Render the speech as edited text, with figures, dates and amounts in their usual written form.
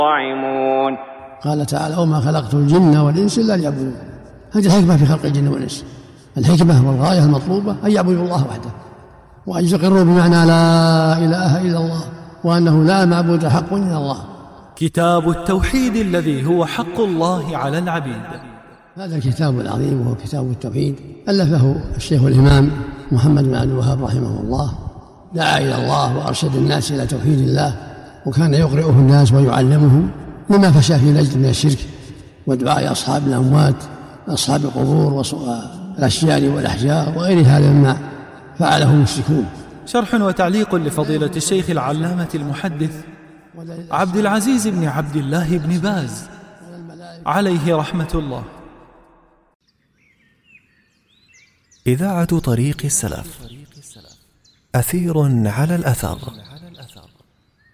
راعمون. قال تعالى: وما خلقت الجن والإنس إلا ليعبدون. هذه الحكمة في خلق الجن والإنس، الحكمة والغاية المطلوبة أن يعبدوا الله وحده، وأن يقروا بمعنى لا إله إلا الله، وأنه لا معبود حق إلا الله. كتاب التوحيد الذي هو حق الله على العبيد. هذا الكتاب العظيم وهو كتاب التوحيد ألفه الشيخ الإمام محمد بن عبد الوهاب رحمه الله، دعا إلى الله وأرشد الناس إلى توحيد الله، وكان يقرئه الناس ويعلمهم لما فشى في نجد من الشرك ودعاء أصحاب الأموات، أصحاب القبور والأشجار والأحجار وغير هذا مما فعله المشركون. شرح وتعليق لفضيلة الشيخ العلامة المحدث عبد العزيز بن عبد الله بن باز عليه رحمة الله. إذاعة طريق السلف، أثير على الأثر.